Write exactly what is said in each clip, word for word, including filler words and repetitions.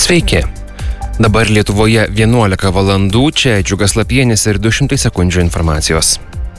Sveiki. Dabar Lietuvoje vienuolika valandų, čia Džiugas Lapienis ir du šimtai sekundžių informacijos.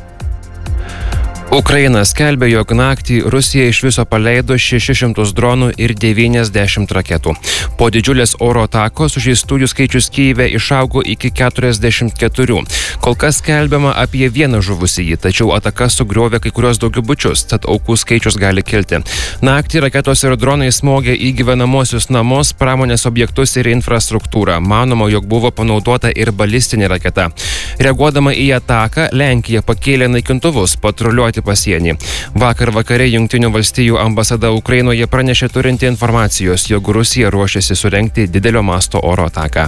Ukraina skelbia, jog naktį Rusija iš viso paleido šešis šimtus dronų ir devyniasdešimt raketų. Po didžiulės oro atakos sužeistųjų skaičius Kyjive išaugo iki keturiasdešimt keturių. Kol kas skelbiama apie vieną žuvusįjį, tačiau ataka sugriovė kai kurios daugiabučius, tad aukų skaičius gali kilti. Naktį raketos ir dronai smogė į gyvenamosius namus, pramonės objektus ir infrastruktūrą. Manoma, jog buvo panaudota ir balistinė raketa. Reaguodama į ataką, Lenkija pakėlė naikintuvus patruliuoti pasienį. Vakar vakare Jungtinių valstijų ambasada Ukrainoje pranešė turinti informacijos, jog Rusija ruošiasi surengti didelio masto oro ataką.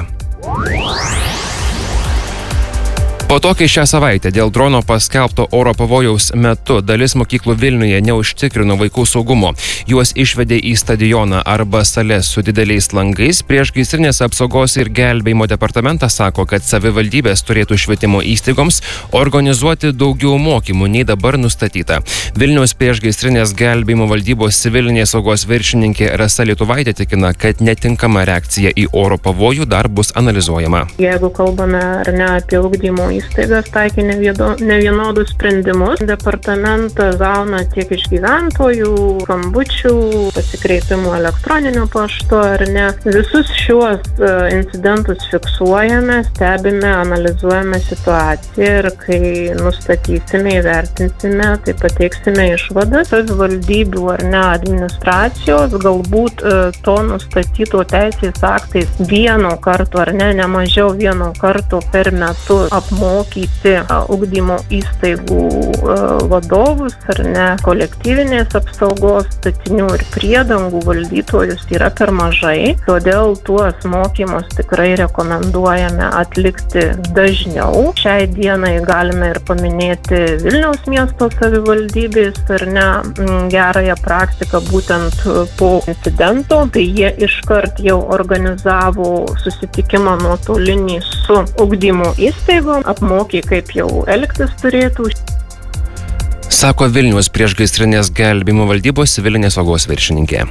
Po to, kai šią savaitę dėl drono paskelbto oro pavojaus metu dalis mokyklų Vilniuje neužtikrino vaikų saugumo, juos išvedė į stadioną arba sales su dideliais langais, priešgaisrinės apsaugos ir gelbėjimo departamentas sako, kad savivaldybės turėtų švietimo įstaigoms organizuoti daugiau mokymų nei dabar nustatyta. Vilniaus priešgaisrinės gelbėjimo valdybos civilinės saugos viršininkė Rasa Lietuvaitė tikina, kad netinkama reakcija į oro pavojų dar bus analizuojama. Jeigu kalbame ar ne apie ugdymo įstaigas taikė nevienodus sprendimus. Departamentas gauna tiek iš gyventojų, skambučių, pasikreipimų elektroniniu paštu ar ne. Visus šiuos incidentus fiksuojame, stebime, analizuojame situaciją ir kai nustatysime, įvertinsime, tai pateiksime išvadas. Savivaldybių ar ne administracijos galbūt to nustatyto teisės aktais vieno karto ar ne, ne mažiau vieno karto per metus apmokyti mokyti ugdymo įstaigų vadovus ar ne, kolektyvinės apsaugos statinių ir priedangų valdytojus yra per mažai, todėl tuos mokymus tikrai rekomenduojame atlikti dažniau. Šiai dienai galime ir paminėti Vilniaus miesto savivaldybės ar ne gerąją praktiką būtent po incidento, tai jie iškart jau organizavo susitikimą nuotolinį su ugdymo įstaigom, apmokė, kaip jau elgtis turėtų. Sako Vilniaus priešgaisrinės gelbėjimo valdybos civilinės saugos viršininkė.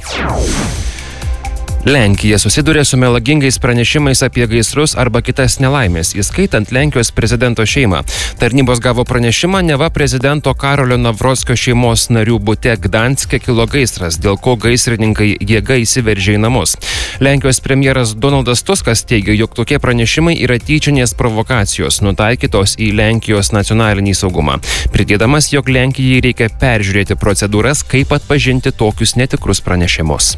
Lenkija susiduria su melagingais pranešimais apie gaisrus arba kitas nelaimės, įskaitant Lenkijos prezidento šeimą. Tarnybos gavo pranešimą, neva prezidento Karolio Nawrocko šeimos narių bute Gdanske kilo gaisras, dėl ko gaisrininkai jėga įsiveržė į namus. Lenkijos premjeras Donaldas Tuskas teigia, jog tokie pranešimai yra tyčinės provokacijos, nutaikytos į Lenkijos nacionalinį saugumą. Pridėdamas, jog Lenkijai reikia peržiūrėti procedūras, kaip atpažinti tokius netikrus pranešimus.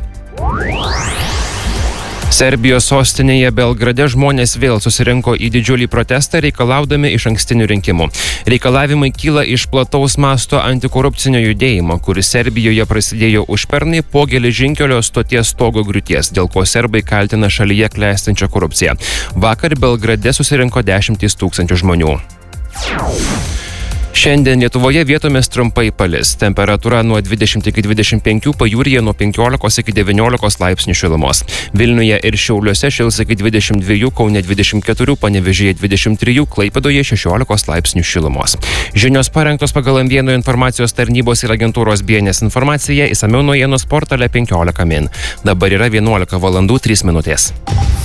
Serbijos sostinėje Belgrade žmonės vėl susirinko į didžiulį protestą reikalaudami išankstinių rinkimų. Reikalavimai kyla iš plataus masto antikorupcinio judėjimo, kuris Serbijoje prasidėjo užpernai po geležinkelio stoties stogo griūties, dėl ko serbai kaltina šalyje klestinčią korupciją. Vakar Belgrade susirinko dešimtys tūkstančių žmonių. Šiandien Lietuvoje vietomis trumpai palis. Temperatūra nuo dvidešimt iki dvidešimt penkių, pajūryje nuo penkiolikos iki devyniolikos laipsnių šilumos. Vilniuje ir Šiauliuose šils iki dvidešimt dviejų, Kaune dvidešimt keturių, Panevėžyje dvidešimt trijų, Klaipėdoje šešiolikos laipsnių šilumos. Žinios parengtos pagal M vieno informacijos tarnybos ir agentūros B N S informaciją, išsamiau naujienų portale penkiolika min. Dabar yra vienuolika valandų trys minutės.